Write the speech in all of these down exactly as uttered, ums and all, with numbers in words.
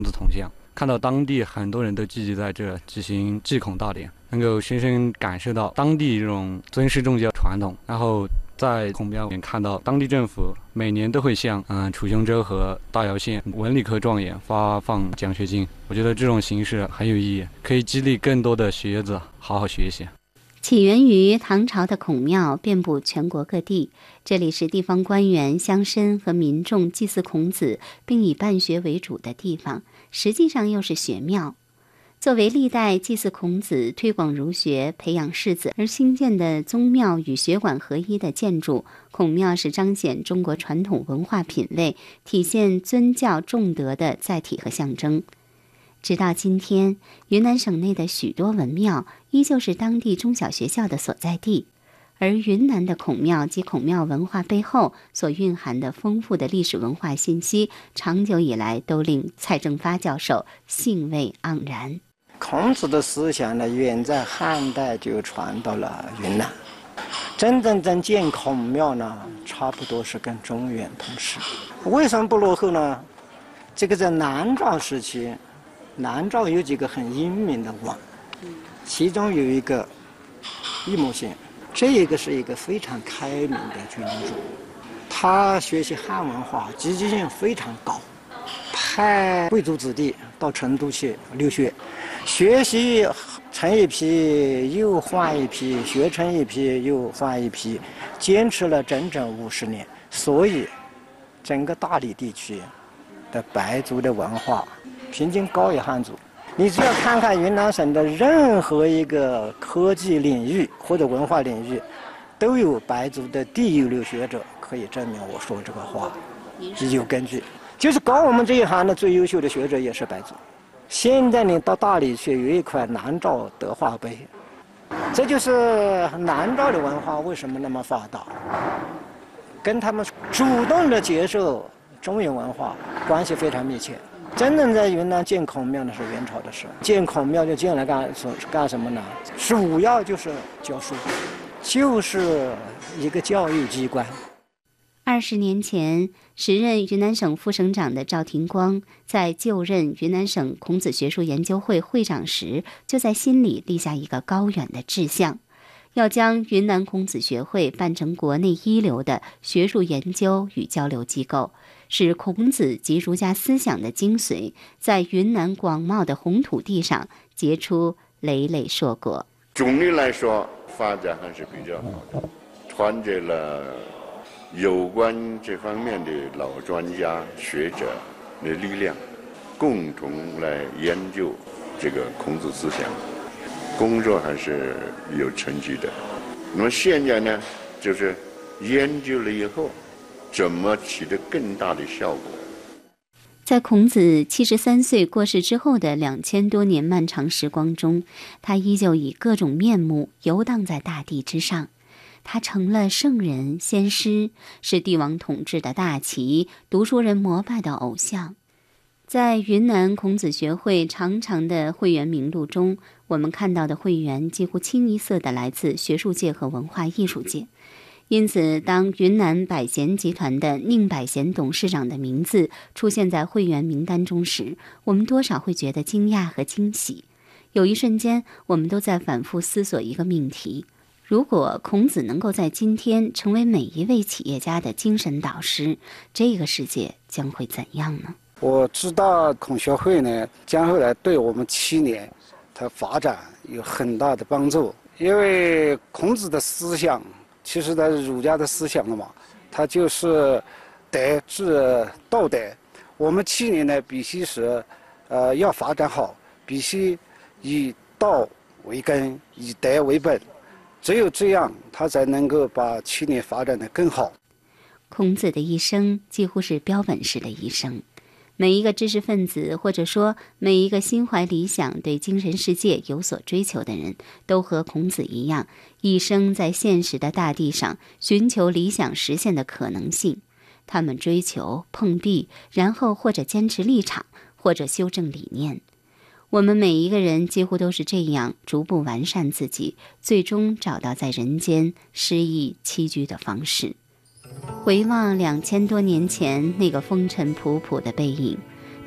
子铜像，看到当地很多人都聚集在这举行祭孔大典，能够深深感受到当地这种尊师重教传统。然后在孔庙里看到当地政府每年都会向嗯楚雄州和大姚县文理科状元发放奖学金，我觉得这种形式很有意义，可以激励更多的学子好好学习。 起源于唐朝的孔庙遍布全国各地，这里是地方官员、乡绅和民众祭祀孔子并以办学为主的地方，实际上又是学庙。作为历代祭祀孔子、推广儒学、培养士子而兴建的宗庙与学馆合一的建筑，孔庙是彰显中国传统文化品位、体现尊教重德的载体和象征。直到今天，云南省内的许多文庙依旧是当地中小学校的所在地，而云南的孔庙及孔庙文化背后所蕴含的丰富的历史文化信息，长久以来都令蔡正发教授兴味盎然。 孔子的思想呢，远在汉代就传到了云南，真正正建孔庙呢，差不多是跟中原同时。为什么不落后呢？这个在南诏时期，南诏有几个很英明的王，其中有一个易木县，这一个是一个非常开明的君主，他学习汉文化积极性非常高，派贵族子弟到成都去留学，学习成一批又换一批，学成一批又换一批，坚持了整整五十年。所以整个大理地区的白族的文化平均高于汉族。你只要看看云南省的任何一个科技领域或者文化领域，都有白族的第一流学者，可以证明我说这个话有根据。就是搞我们这一行的最优秀的学者也是白族。现在你到大理去，有一块南诏德化碑，这就是南诏的文化为什么那么发达，跟他们主动的接受中原文化关系非常密切。真正在云南建孔庙呢是元朝的事，建孔庙就建来干干什么呢？主要就是教书，就是一个教育机关。 二十年前，时任云南省副省长的赵廷光在就任云南省孔子学术研究会会长时，就在心里立下一个高远的志向，要将云南孔子学会办成国内一流的学术研究与交流机构，使孔子及儒家思想的精髓在云南广袤的红土地上结出累累硕果。 总的来说，发展还是比较好的，团结了有关这方面的老专家学者的力量，共同来研究这个孔子思想，工作还是有成绩的。那么现在呢，就是研究了以后，怎么起得更大的效果。 在孔子七十三岁过世之后的两千多年漫长时光中，他依旧以各种面目游荡在大地之上。他成了圣人先师，是帝王统治的大旗，读书人膜拜的偶像。在云南孔子学会长长的会员名录中，我们看到的会员几乎清一色的来自学术界和文化艺术界。因此，当云南百贤集团的宁百贤董事长的名字出现在会员名单中时，我们多少会觉得惊讶和惊喜。有一瞬间，我们都在反复思索一个命题：如果孔子能够在今天成为每一位企业家的精神导师，这个世界将会怎样呢？ 我知道孔学会呢，将会来对我们七年它发展有很大的帮助，因为孔子的思想其实它是儒家的思想了嘛，它就是德治道德。我们七年呢，必须是呃要发展好，必须以道为根，以德为本，只有这样，他才能够把七年发展得更好。 孔子的一生几乎是标本式的一生。每一个知识分子，或者说每一个心怀理想、对精神世界有所追求的人，都和孔子一样，一生在现实的大地上寻求理想实现的可能性。他们追求、碰壁，然后或者坚持立场，或者修正理念。我们每一个人几乎都是这样逐步完善自己，最终找到在人间诗意栖居的方式。回望两千多年前那个风尘仆仆的背影，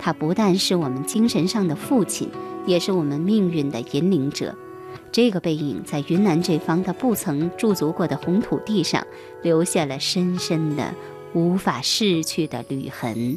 他不但是我们精神上的父亲，也是我们命运的引领者。这个背影在云南这方他不曾驻足过的红土地上，留下了深深的、无法逝去的履痕。